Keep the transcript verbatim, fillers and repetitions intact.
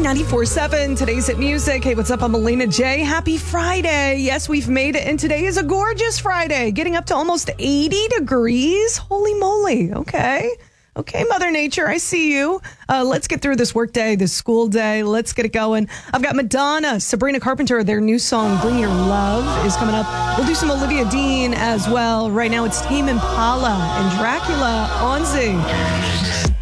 ninety-four point seven, today's hit music. Hey, what's up? I'm Melina J. Happy Friday. Yes, we've made it, and today is a gorgeous Friday, getting up to almost eighty degrees. Holy moly. Okay. Okay, Mother Nature, I see you. Uh, let's get through this work day, this school day. Let's get it going. I've got Madonna, Sabrina Carpenter. Their new song, Bring Your Love, is coming up. We'll do some Olivia Dean as well. Right now, it's Tame Impala and Dracula on Z.